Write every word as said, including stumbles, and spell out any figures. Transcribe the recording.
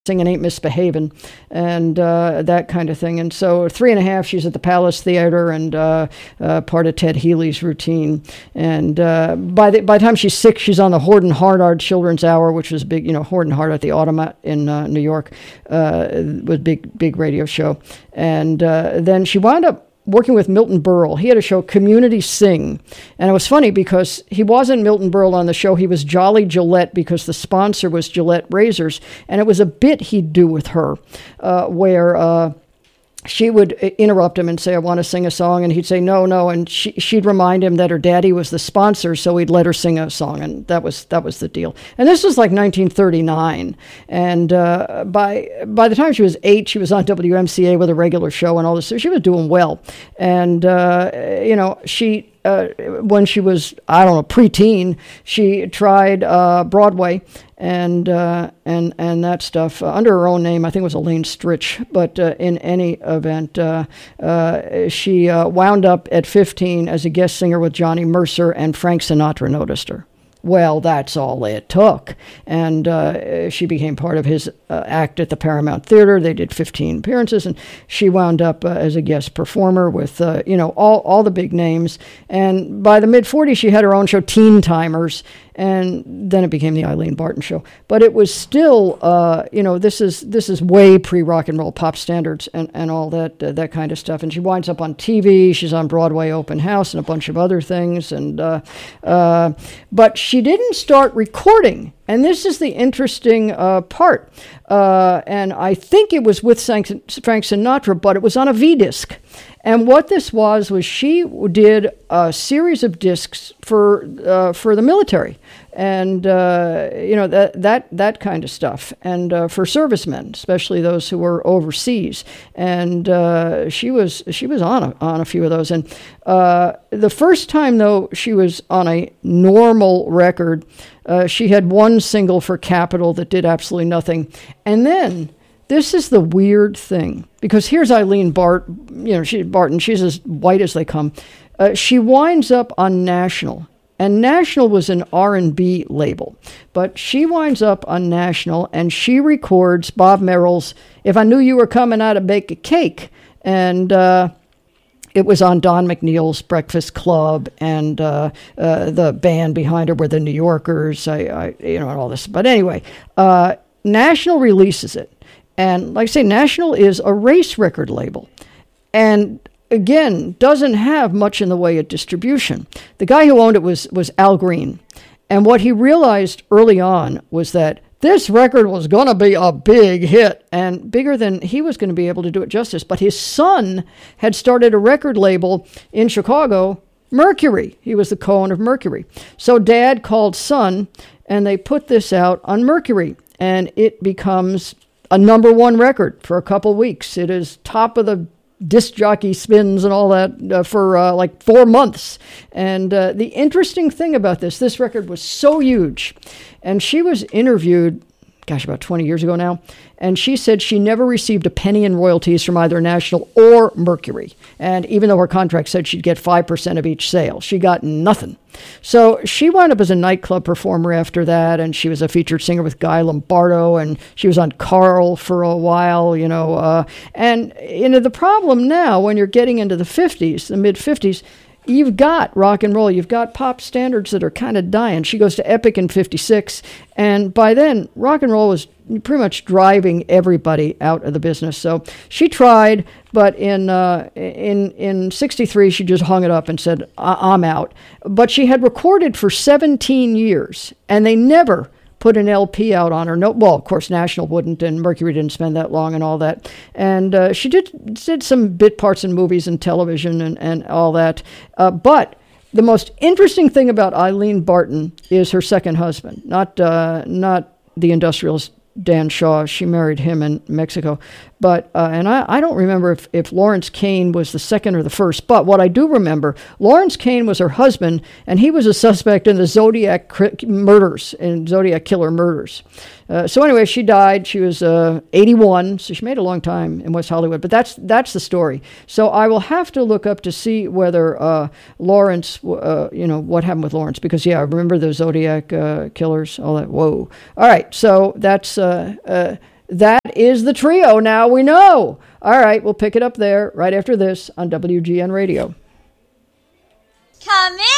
singing Ain't Misbehavin', and uh, that kind of thing. And so three and a half, she's at the Palace Theater and uh, uh, part of Ted Healy's routine. And uh, by the by the time she's six, she's on the Horden Hardart Children's Hour, which was big, you know, Horden Hardart, the Automat in uh, New York, uh, was big, big radio show. And uh, then she wound up working with Milton Berle. He had a show, Community Sing. And it was funny because he wasn't Milton Berle on the show. He was Jolly Gillette because the sponsor was Gillette Razors. And it was a bit he'd do with her uh, where uh, she would interrupt him and say, I want to sing a song. And he'd say, no, no. And she, she'd remind him that her daddy was the sponsor, so he'd let her sing a song. And that was that was the deal. And this was like nineteen thirty-nine. And uh, by by the time she was eight, she was on W M C A with a regular show and all this. So she was doing well. And, uh, you know, she... Uh, when she was, I don't know, preteen, she tried uh, Broadway and uh, and and that stuff uh, under her own name. I think it was Elaine Stritch. But uh, in any event, uh, uh, she uh, wound up at fifteen as a guest singer with Johnny Mercer, and Frank Sinatra noticed her. Well, that's all it took. And uh, she became part of his uh, act at the Paramount Theater. They did fifteen appearances, and she wound up uh, as a guest performer with, uh, you know, all, all the big names. And by the mid-forties, she had her own show, Teen Timers, and then it became the Eileen Barton Show. But it was still, uh, you know, this is this is way pre-rock and roll, pop standards and, and all that uh, that kind of stuff. And she winds up on T V. She's on Broadway Open House and a bunch of other things. And uh, uh, but she didn't start recording. And this is the interesting uh, part. Uh, and I think it was with Frank Sinatra, but it was on a V-disc. And what this was, was she did a series of discs for uh, for the military. And, uh, you know, that that that kind of stuff. And uh, for servicemen, especially those who were overseas. And uh, she was she was on a, on a few of those. And uh, the first time, though, she was on a normal record, uh, she had one single for Capitol that did absolutely nothing. And then... this is the weird thing, because here's Eileen Bart, you know, she, Barton, she's as white as they come. Uh, she winds up on National, and National was an R and B label, but she winds up on National, and she records Bob Merrill's If I Knew You Were Coming Out to Bake a Cake, and uh, it was on Don McNeil's Breakfast Club, and uh, uh, the band behind her were the New Yorkers, I, I you know, and all this. But anyway, uh, National releases it. And like I say, National is a race record label. And again, doesn't have much in the way of distribution. The guy who owned it was, was Al Green. And what he realized early on was that this record was going to be a big hit, and bigger than he was going to be able to do it justice. But his son had started a record label in Chicago, Mercury. He was the co-owner of Mercury. So Dad called son, and they put this out on Mercury. And it becomes a number one record for a couple weeks. It is top of the disc jockey spins and all that uh, for uh, like four months. And uh, the interesting thing about this, this record was so huge. And she was interviewed, gosh, about twenty years ago now. And she said she never received a penny in royalties from either National or Mercury. And even though her contract said she'd get five percent of each sale, she got nothing. So she wound up as a nightclub performer after that, and she was a featured singer with Guy Lombardo, and she was on Carl for a while, you know. Uh, and you know, the problem now, when you're getting into the fifties, the mid-fifties, you've got rock and roll, you've got pop standards that are kind of dying. She goes to Epic in fifty-six, and by then, rock and roll was pretty much driving everybody out of the business. So she tried, but in uh, in in sixty-three, she just hung it up and said, I- I'm out. But she had recorded for seventeen years, and they never put an L P out on her. No, well, of course, National wouldn't, and Mercury didn't spend that long and all that. And uh, she did did some bit parts in movies and television and, and all that. Uh, but the most interesting thing about Eileen Barton is her second husband, not uh, not the industrialist Dan Shaw. She married him in Mexico. But, uh, and I, I don't remember if, if Lawrence Kane was the second or the first, but what I do remember, Lawrence Kane was her husband, and he was a suspect in the Zodiac cri- murders, in Zodiac killer murders. Uh, so anyway, she died. She was uh, eighty-one, so she made a long time in West Hollywood. But that's that's the story. So I will have to look up to see whether uh, Lawrence, uh, you know, what happened with Lawrence. Because, yeah, I remember the Zodiac uh, killers, all that. Whoa. All right, so that's... Uh, uh, that is the trio. Now we know. All right, we'll pick it up there right after this on W G N Radio. Come in.